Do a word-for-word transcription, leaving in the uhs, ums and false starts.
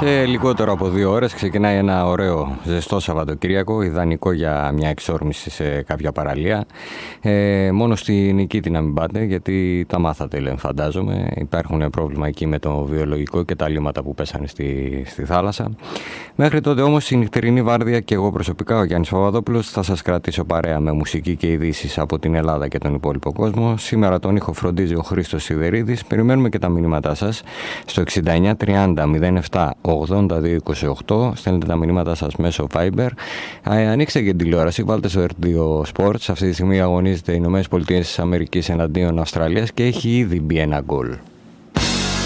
Σε λιγότερο από δύο ώρες ξεκινάει ένα ωραίο ζεστό Σαββατοκύριακο, ιδανικό για μια εξόρμηση σε κάποια παραλία. Ε, μόνο στη Νικήτη να μην πάτε, γιατί τα μάθατε, λένε, φαντάζομαι. Υπάρχουν πρόβλημα εκεί με το βιολογικό και τα λίμματα που πέσανε στη, στη θάλασσα. Μέχρι τότε όμως η νυχτερινή βάρδια και εγώ προσωπικά, ο Γιάννης Παπαδόπουλος, θα σας κρατήσω παρέα με μουσική και ειδήσεις από την Ελλάδα και τον υπόλοιπο κόσμο. Σήμερα τον ήχο φροντίζει ο Χρήστος Σιδερίδης. Περιμένουμε και τα μηνύματά σας στο εξήντα εννιά τριάντα μηδέν επτά ογδόντα δύο είκοσι οκτώ. Στέλνετε τα μηνύματά σας μέσω Viber. Ε, ανοίξτε και την τηλεόραση, βάλτε στο ερ δύο Sports. Αυτή τη στιγμή αγωνίζεται οι ΗΠΑ εναντίον Αυστραλίας και έχει ήδη μπει ένα γκολ.